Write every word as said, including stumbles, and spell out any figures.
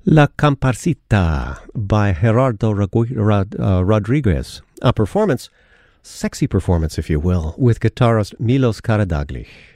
La Comparsita by Gerardo Rod- Rod- uh, Rodriguez. A performance, sexy performance if you will, with guitarist Milos Karadaglich.